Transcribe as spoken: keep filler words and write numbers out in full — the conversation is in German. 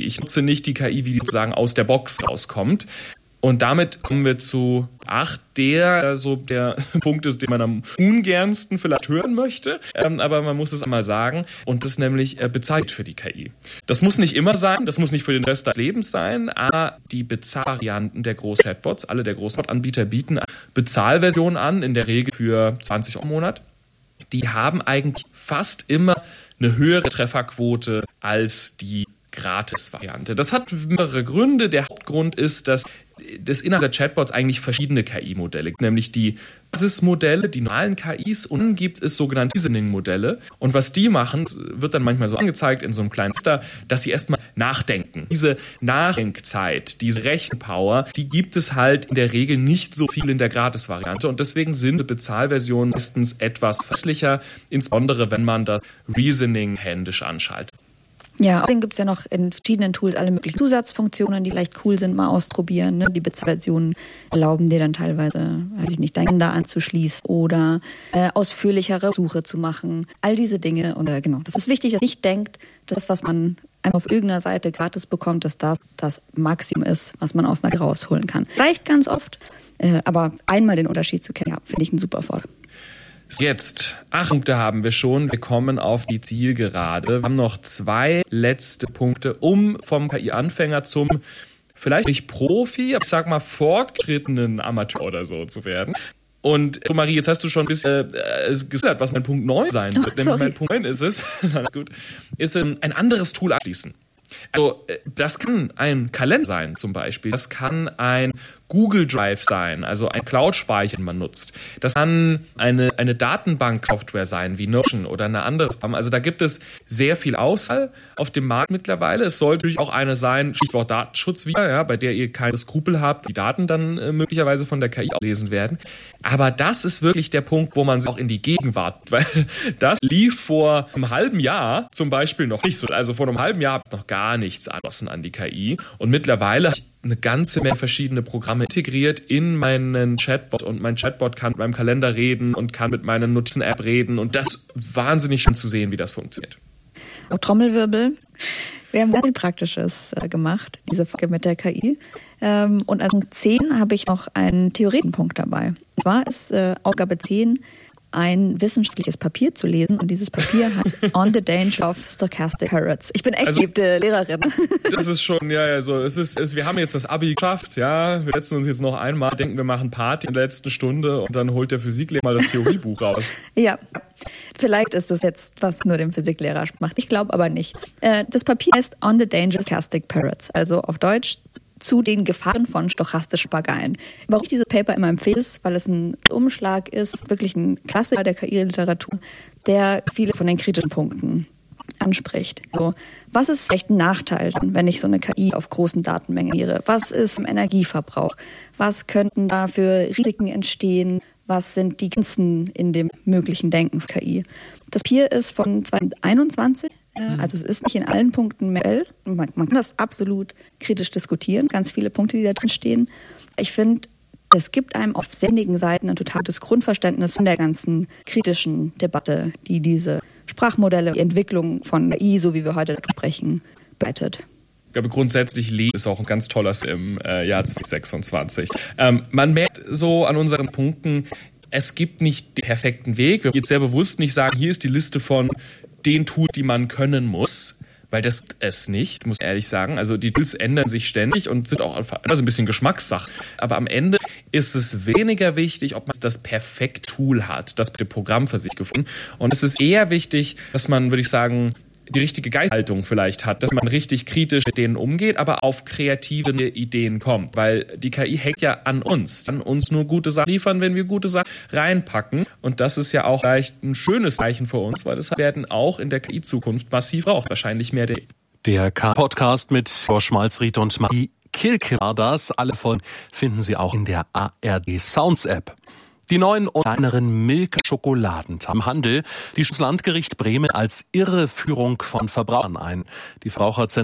I. Ich nutze nicht die K I, wie die sozusagen aus der Box rauskommt. Und damit kommen wir zu acht, der so der Punkt ist, den man am ungernsten vielleicht hören möchte. Ähm, aber man muss es einmal sagen. Und das ist nämlich äh, bezahlt für die K I. Das muss nicht immer sein, das muss nicht für den Rest des Lebens sein. Aber die Bezahlvarianten der Groß-Chatbots, alle der Groß-Anbieter bieten Bezahlversionen an, in der Regel für zwanzig Euro im Monat. Die haben eigentlich fast immer eine höhere Trefferquote als die Gratis-Variante. Das hat mehrere Gründe. Der Hauptgrund ist, dass es innerhalb der Chatbots eigentlich verschiedene K I-Modelle gibt, nämlich die Basismodelle, die normalen K Is, und dann gibt es sogenannte Reasoning-Modelle. Und was die machen, wird dann manchmal so angezeigt in so einem kleinen Muster, dass sie erstmal nachdenken. Diese Nachdenkzeit, diese Rechenpower, die gibt es halt in der Regel nicht so viel in der Gratis-Variante. Und deswegen sind Bezahlversionen meistens etwas verlässlicher, insbesondere wenn man das Reasoning händisch anschaltet. Ja, außerdem gibt es ja noch in verschiedenen Tools alle möglichen Zusatzfunktionen, die vielleicht cool sind, mal ausprobieren. Ne? Die Bezahlversionen erlauben dir dann teilweise, weiß ich nicht, deinen Kalender anzuschließen oder äh, ausführlichere Suche zu machen. All diese Dinge. Und äh, genau, das ist wichtig, dass man nicht denkt, dass das, was man einfach auf irgendeiner Seite gratis bekommt, dass das das Maximum ist, was man aus einer rausholen kann. Reicht ganz oft, äh, aber einmal den Unterschied zu kennen, ja, finde ich ein super Vorteil. Jetzt, acht Punkte haben wir schon. Wir kommen auf die Zielgerade. Wir haben noch zwei letzte Punkte, um vom K I-Anfänger zum vielleicht nicht Profi, aber ich sag mal fortgeschrittenen Amateur oder so zu werden. Und so, Marie, jetzt hast du schon ein bisschen äh, gesagt, was mein Punkt neun sein wird. Oh, Nämlich mein Punkt neun ist es, alles gut, ist ein anderes Tool abschließen. Also das kann ein Kalender sein zum Beispiel, das kann ein Google Drive sein, also ein Cloud-Speicher, den man nutzt. Das kann eine, eine Datenbank-Software sein, wie Notion oder eine andere. Also da gibt es sehr viel Auswahl auf dem Markt mittlerweile. Es sollte natürlich auch eine sein, Stichwort Datenschutz wieder, ja, bei der ihr keine Skrupel habt, die Daten dann äh, möglicherweise von der K I ablesen werden. Aber das ist wirklich der Punkt, wo man sich auch in die Gegenwart, weil das lief vor einem halben Jahr zum Beispiel noch nicht so. Also vor einem halben Jahr habe ich noch gar nichts angeschlossen an die K I. Und mittlerweile habe ich eine ganze Menge verschiedene Programme integriert in meinen Chatbot, und mein Chatbot kann mit meinem Kalender reden und kann mit meiner Notizen-App reden, und das ist wahnsinnig schön zu sehen, wie das funktioniert. Oh, Trommelwirbel. Wir haben ganz viel Praktisches äh, gemacht, diese Folge mit der K I. Ähm, und als Punkt zehn habe ich noch einen Theoriepunkt dabei. Und zwar ist äh, Aufgabe zehn, ein wissenschaftliches Papier zu lesen, und dieses Papier hat On the Danger of Stochastic Parrots. Ich bin echt also, geliebte Lehrerin. Das ist schon, ja, ja, so. Es ist, es, wir haben jetzt das Abi geschafft, ja. Wir setzen uns jetzt noch einmal, denken, wir machen Party in der letzten Stunde, und dann holt der Physiklehrer mal das Theoriebuch raus. Ja, vielleicht ist das jetzt, was nur dem Physiklehrer macht. Ich glaube aber nicht. Das Papier heißt On the Danger of Stochastic Parrots, also auf Deutsch zu den Gefahren von stochastischen Papageien. Warum ich dieses Paper immer empfehle, ist, weil es ein Umschlag ist, wirklich ein Klassiker der K I-Literatur, der viele von den kritischen Punkten anspricht. So, was ist vielleicht ein Nachteil, wenn ich so eine K I auf großen Datenmengen generiere? Was ist im Energieverbrauch? Was könnten da für Risiken entstehen? Was sind die Grenzen in dem möglichen Denken für K I? Das Papier ist von zwanzig einundzwanzig. Also es ist nicht in allen Punkten mehr. Man, man kann das absolut kritisch diskutieren, ganz viele Punkte, die da drin stehen. Ich finde, es gibt einem auf sämtlichen Seiten ein totales Grundverständnis von der ganzen kritischen Debatte, die diese Sprachmodelle, die Entwicklung von K I, so wie wir heute darüber sprechen, begleitet. Ich glaube, grundsätzlich Leben ist auch ein ganz toller im äh, Jahr zwanzig sechsundzwanzig. Ähm, man merkt so an unseren Punkten, es gibt nicht den perfekten Weg. Wir jetzt sehr bewusst nicht sagen, hier ist die Liste von den Tools, die man können muss, weil das es nicht, muss ich ehrlich sagen. Also die Tools ändern sich ständig und sind auch einfach also ein bisschen Geschmackssache. Aber am Ende ist es weniger wichtig, ob man das perfekte Tool hat, das Programm für sich gefunden. Und es ist eher wichtig, dass man, würde ich sagen, die richtige Geisthaltung vielleicht hat, dass man richtig kritisch mit denen umgeht, aber auf kreative Ideen kommt, weil die K I hängt ja an uns, an uns nur gute Sachen liefern, wenn wir gute Sachen reinpacken, und das ist ja auch vielleicht ein schönes Zeichen für uns, weil das werden auch in der K I-Zukunft massiv braucht, wahrscheinlich mehr der Der K-Podcast mit Bosch Malzried und Marie Kilke war das. Alle von finden Sie auch in der A R D Sounds App. Die neuen und kleineren Milka-Schokoladen im Handel. Die Landgericht Bremen als Irreführung von Verbrauchern ein. Die Verbraucherzentren